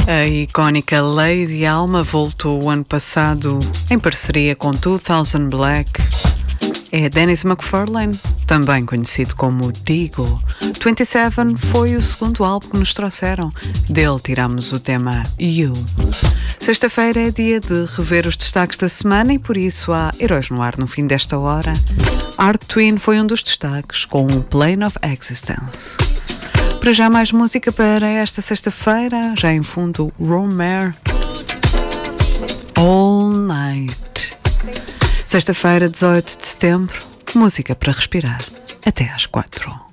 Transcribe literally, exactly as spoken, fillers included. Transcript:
A icónica Lady Alma voltou o ano passado em parceria com dois mil Black. É Dennis McFarlane, também conhecido como Digo. vinte e sete foi o segundo álbum que nos trouxeram. Dele tiramos o tema You. Sexta-feira é dia de rever os destaques da semana e por isso há Heróis no Ar no fim desta hora. Art Twin foi um dos destaques com o Plane of Existence. Para já mais música para esta sexta-feira, já em fundo Romare, All Night. Sexta-feira, dezoito de setembro, música para respirar até às quatro.